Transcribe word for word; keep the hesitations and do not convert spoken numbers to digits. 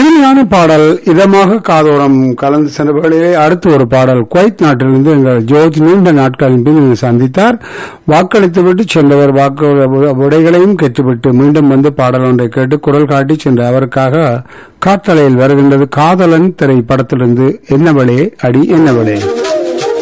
இனிமையான பாடல் இதமாக காதோரம் கலந்து சென்றவர்களே. அடுத்து ஒரு பாடல் குவைத் நாட்டிலிருந்து எங்கள் ஜோர்ஜ் நீண்ட நாட்களின் பின் சந்தித்தார். வாக்களித்துவிட்டு சென்றவர் வாக்கு விடைகளையும் கேட்டுவிட்டு மீண்டும் வந்து பாடல் ஒன்றை கேட்டு குரல் காட்டி சென்ற அவருக்காக காற்றலையில் வருகின்றது காதலன் திரைப்படத்திலிருந்து என்னவளே அடி என்னவளே.